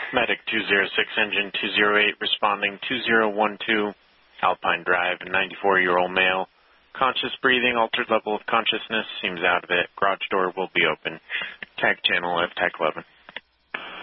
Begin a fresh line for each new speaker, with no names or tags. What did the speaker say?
Medic 206, engine 208, responding 2012, Alpine Drive, a 94-year-old male. Conscious breathing, altered level of consciousness, seems out of it. Garage door will be open. Tag channel F-TAC 11.